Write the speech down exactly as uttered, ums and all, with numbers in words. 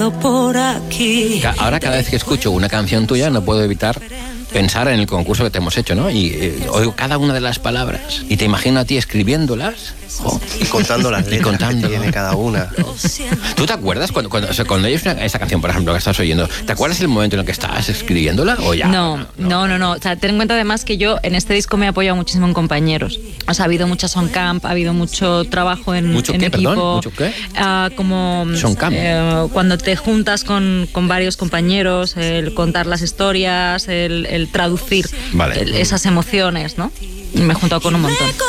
por aquí. Ahora cada vez que escucho una canción tuya no puedo evitar pensar en el concurso que te hemos hecho, ¿no? Y eh, oigo cada una de las palabras y te imagino a ti escribiéndolas. Oh. Y contando las letras contando. que tiene cada una. ¿Tú te acuerdas cuando, cuando, o sea, cuando oyes una, esta canción, por ejemplo, que estás oyendo, ¿te acuerdas el momento en el que estabas escribiéndola o ya? No, no, no, no, no. O sea, ten en cuenta además que yo en este disco me he apoyado muchísimo en compañeros. O sea, ha habido mucha soundcamp, ha habido mucho trabajo en, ¿Mucho en qué, equipo. perdón? ¿Mucho qué? Uh, como Soundcamp. eh, cuando te juntas con, con varios compañeros, el contar las historias, el, el traducir vale. el, esas emociones, ¿no? Me he juntado con un montón.